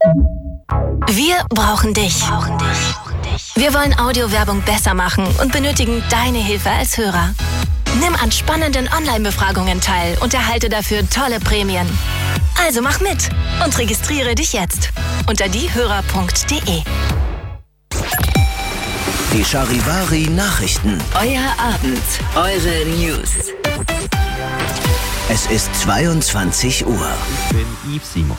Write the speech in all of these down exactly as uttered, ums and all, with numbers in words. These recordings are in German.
Wir brauchen dich. Wir wollen Audiowerbung besser machen und benötigen deine Hilfe als Hörer. Nimm an spannenden Online-Befragungen teil und erhalte dafür tolle Prämien. Also mach mit und registriere dich jetzt unter diehörer punkt de. Die Charivari Nachrichten. Euer Abend, eure News. Es ist zweiundzwanzig Uhr. Ich bin Yves Simon.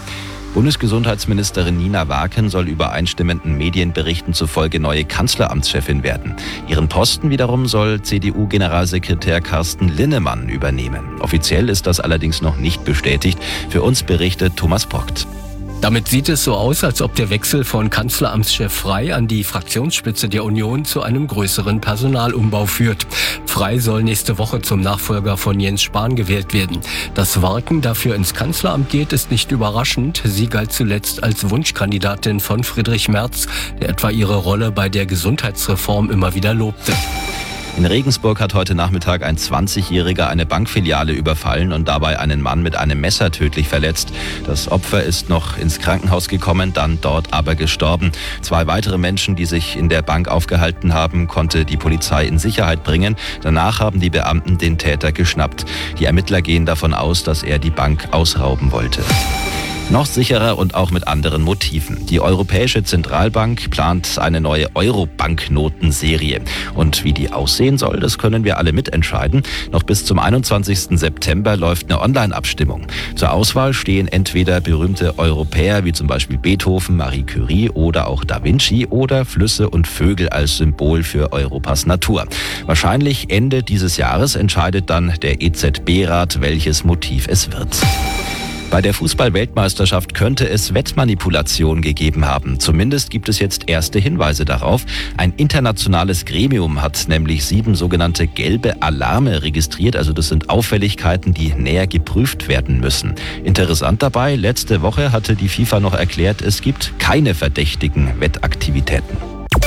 Bundesgesundheitsministerin Nina Waken soll übereinstimmenden Medienberichten zufolge neue Kanzleramtschefin werden. Ihren Posten wiederum soll C D U-Generalsekretär Carsten Linnemann übernehmen. Offiziell ist das allerdings noch nicht bestätigt. Für uns berichtet Thomas Brockt. Damit sieht es so aus, als ob der Wechsel von Kanzleramtschef Frey an die Fraktionsspitze der Union zu einem größeren Personalumbau führt. Frey soll nächste Woche zum Nachfolger von Jens Spahn gewählt werden. Dass Waken dafür ins Kanzleramt geht, ist nicht überraschend. Sie galt zuletzt als Wunschkandidatin von Friedrich Merz, der etwa ihre Rolle bei der Gesundheitsreform immer wieder lobte. In Regensburg hat heute Nachmittag ein zwanzigjähriger eine Bankfiliale überfallen und dabei einen Mann mit einem Messer tödlich verletzt. Das Opfer ist noch ins Krankenhaus gekommen, dann dort aber gestorben. Zwei weitere Menschen, die sich in der Bank aufgehalten haben, konnte die Polizei in Sicherheit bringen. Danach haben die Beamten den Täter geschnappt. Die Ermittler gehen davon aus, dass er die Bank ausrauben wollte. Noch sicherer und auch mit anderen Motiven. Die Europäische Zentralbank plant eine neue Euro-Banknotenserie. Und wie die aussehen soll, das können wir alle mitentscheiden. Noch bis zum einundzwanzigsten September läuft eine Online-Abstimmung. Zur Auswahl stehen entweder berühmte Europäer wie zum Beispiel Beethoven, Marie Curie oder auch Da Vinci oder Flüsse und Vögel als Symbol für Europas Natur. Wahrscheinlich Ende dieses Jahres entscheidet dann der E Z B-Rat, welches Motiv es wird. Bei der Fußball-Weltmeisterschaft könnte es Wettmanipulation gegeben haben. Zumindest gibt es jetzt erste Hinweise darauf. Ein internationales Gremium hat nämlich sieben sogenannte gelbe Alarme registriert. Also das sind Auffälligkeiten, die näher geprüft werden müssen. Interessant dabei, letzte Woche hatte die FIFA noch erklärt, es gibt keine verdächtigen Wettaktivitäten.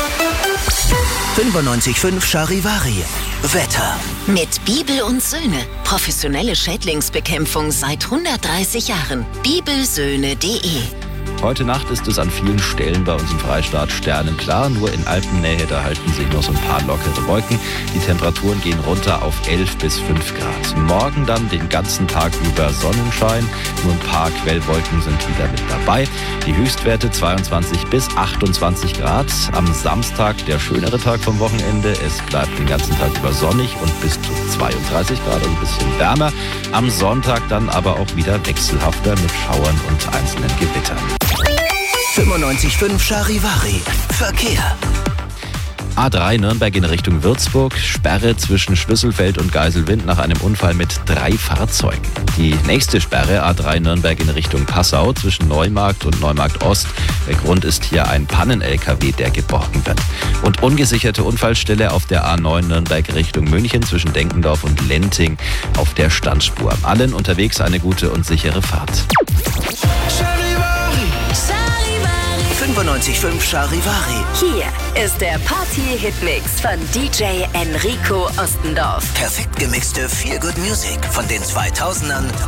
fünfundneunzig Komma fünf Charivari. Wetter. Mit Bibel und Söhne. Professionelle Schädlingsbekämpfung seit hundertdreißig Jahren. bibelsöhne punkt de. Heute Nacht ist es an vielen Stellen bei uns im Freistaat sternenklar. Nur in Alpennähe, da halten sich noch so ein paar lockere Wolken. Die Temperaturen gehen runter auf elf bis fünf Grad. Morgen dann den ganzen Tag über Sonnenschein. Nur ein paar Quellwolken sind wieder mit dabei. Die Höchstwerte zweiundzwanzig bis achtundzwanzig Grad. Am Samstag der schönere Tag vom Wochenende. Es bleibt den ganzen Tag über sonnig und bis zu zweiunddreißig Grad, also ein bisschen wärmer. Am Sonntag dann aber auch wieder wechselhafter mit Schauern und einzelnen Gewittern. fünfundneunzig Komma fünf Charivari. Verkehr. A drei Nürnberg in Richtung Würzburg, Sperre zwischen Schlüsselfeld und Geiselwind nach einem Unfall mit drei Fahrzeugen. Die nächste Sperre, A drei Nürnberg in Richtung Passau zwischen Neumarkt und Neumarkt Ost. Der Grund ist hier ein Pannen-L K W, der geborgen wird. Und ungesicherte Unfallstelle auf der A neun Nürnberg Richtung München zwischen Denkendorf und Lenting auf der Standspur. Allen unterwegs eine gute und sichere Fahrt. fünfundneunzig Komma fünf Charivari. Hier ist der Party-Hitmix von D J Enrico Ostendorf. Perfekt gemixte Feel-Good Music von den zweitausendern